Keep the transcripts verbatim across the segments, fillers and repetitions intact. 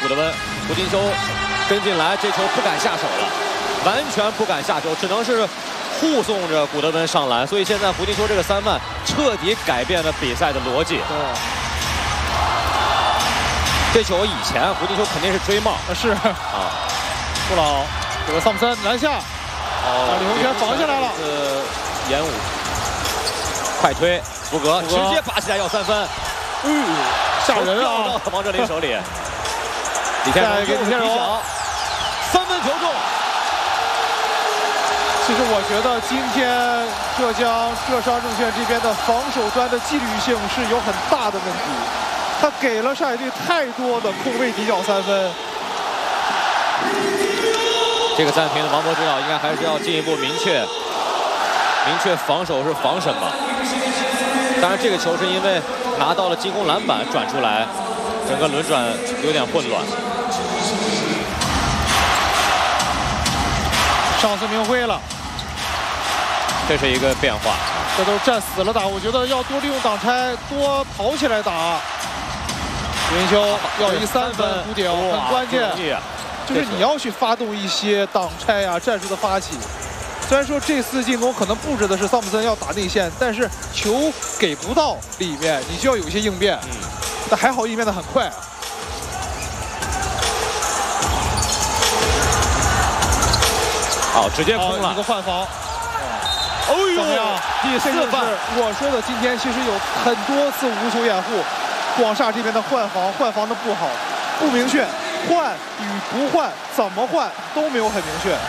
德温，胡金秋跟进来，这球不敢下手了，完全不敢下手，只能是护送着古德温上篮。所以现在胡金秋这个三犯彻底改变了比赛的逻辑。 对， 这球以前胡金秋肯定是追帽， 是啊，布朗这个桑普森篮下， 哦， 李洪权防下来了， 是延误，快推，福格直接拔起来要三分， 嗯，吓人啊！ 掉到王哲林手里，李天荣又是踢脚，三分球中。 其实我觉得今天浙江浙商证券这边的防守端的纪律性是有很大的问题，他给了上海队太多的空位底角三分。 这个暂停的王博指导应该还是要进一步明确明确防守是防什么。当然这个球是因为拿到了进攻篮板转出来，整个轮转有点混乱。 上次明辉了， 这是一个变化， 这都是站死了打，我觉得要多利用挡拆，多跑起来打。云秋要一三分补顶，很关键。就是你要去发动一些挡拆啊战术的发起。虽然说这次进攻可能布置的是桑普森要打内线，但是球给不到里面，你就要有一些应变。嗯，但还好应变的很快啊。 好，直接空了一个换防。 哦呦， 怎么样？ 第四犯， 我说的今天其实有很多次无球掩护，广厦这边的换防换防的不好，不明确，换与不换怎么换都没有很明确。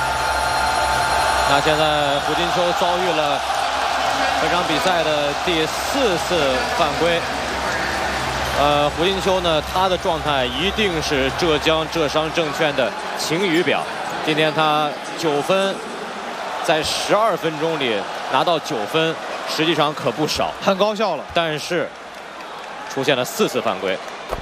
那现在胡金秋遭遇了本场比赛的第四次犯规。呃，胡金秋呢，他的状态一定是浙江浙商证券的晴雨表。今天他九分，在十二分钟里拿到九分，实际上可不少， 很高效了。 但是出现了四次犯规。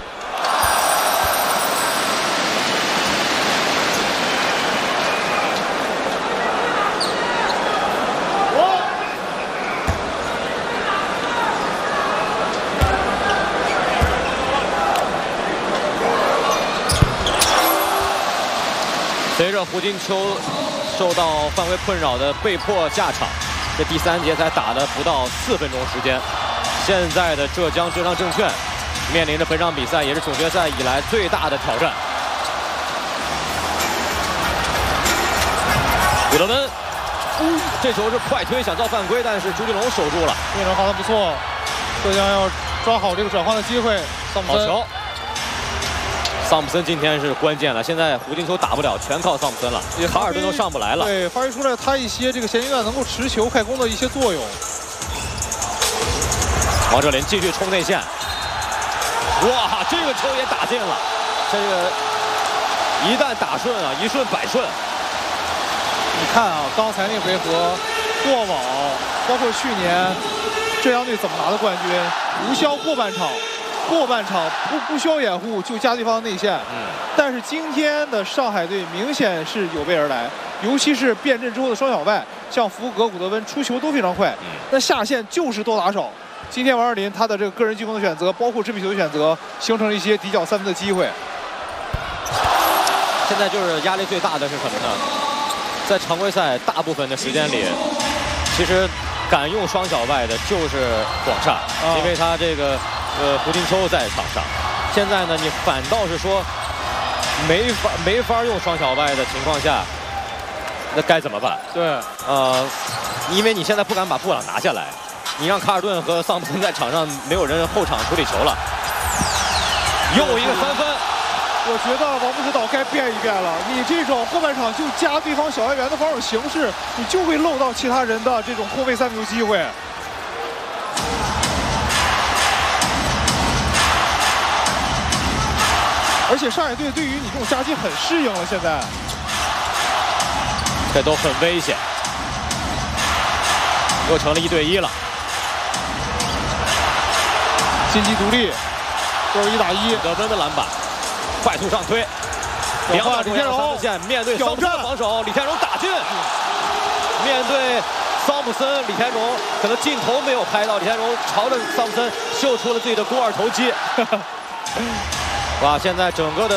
随着胡金秋受到犯规困扰的被迫下场，这第三节才打了不到四分钟时间。现在的浙江浙商证券面临着本场比赛也是总决赛以来最大的挑战。古德温，嗯，这球是快推想造犯规，但是朱金龙守住了。 朱金龙防得不错，浙江要抓好这个转换的机会。桑普森。 好球。桑普森今天是关键了，现在胡金秋打不了，全靠桑普森了，卡尔顿都上不来了。 对，发挥出来他一些这个衔接段能够持球开攻的一些作用。 王哲林继续冲内线，哇，这个球也打进了，这个一旦打顺啊，一顺百顺。 你看啊，刚才那回合过往，包括去年浙江队怎么拿的冠军，无消过半场。过半场不不需要掩护就加对方的内线，嗯，但是今天的上海队明显是有备而来，尤其是变阵之后的双小外，像福格、古德温出球都非常快，嗯，那下线就是多打少。今天王哲林他的这个个人进攻的选择，包括制比球的选择，形成了一些底角三分的机会。 现在就是压力最大的是什么呢？在常规赛大部分的时间里，其实敢用双小外的就是广厦，啊，因为他这个。呃，胡金秋在场上，现在呢，你反倒是说没法没法用双小外的情况下，那该怎么办？ 对， 呃，因为你现在不敢把布朗拿下来，你让卡尔顿和桑普森在场上没有人后场处理球了，又一个三分。 我觉得王博指导该变一变了，你这种后半场就加对方小外援的防守形式，你就会漏到其他人的这种后卫三分球机会。而且上海队对于你这种夹击很适应了，现在这都很危险，又成了一对一了。 金鸡独立，都是一打一。 德温的篮板，快速上推，两码李天荣三分线面对桑普森防守，李天荣打进。面对桑普森，李天荣可能镜头没有拍到，李天荣朝着桑普森秀出了自己的肱二头肌。哇！现在整个的。